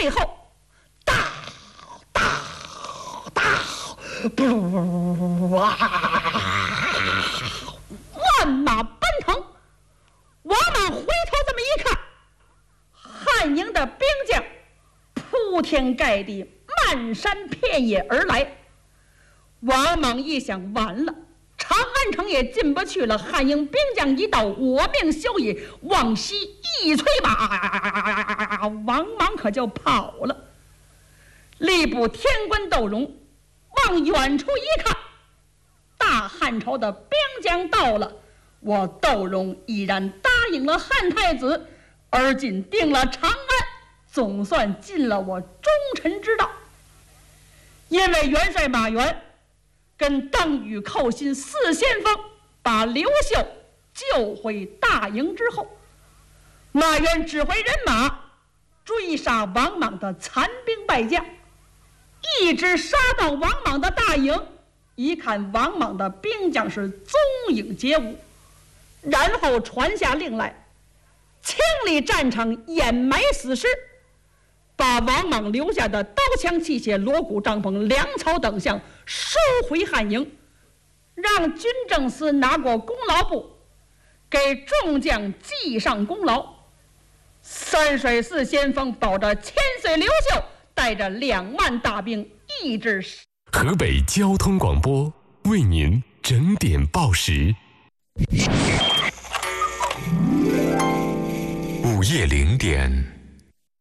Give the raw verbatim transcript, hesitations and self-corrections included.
最后，到到到，不啊！万马奔腾。王莽回头这么一看，汉营的兵将铺天盖地，漫山遍野而来。王莽一想，完了，长安城也进不去了。汉营兵将一到，我命休矣！往西一催马，王莽可就跑了。吏部天官窦融往远处一看，大汉朝的兵将到了。我窦融已然答应了汉太子，而今定了长安，总算尽了我忠臣之道。因为元帅马援跟邓禹、寇辛四先锋把刘秀救回大营之后，马援指挥人马追杀王莽的残兵败将，一直杀到王莽的大营，一看王莽的兵将是踪影皆无，然后传下令来，清理战场，掩埋死尸，把王莽留下的刀枪器械、锣鼓帐篷、粮草等项收回汉营，让军政司拿过功劳簿，给众将记上功劳。三水寺先锋保着千岁刘秀，带着两万大兵一直。 河北交通广播为您整点报时。午夜零点。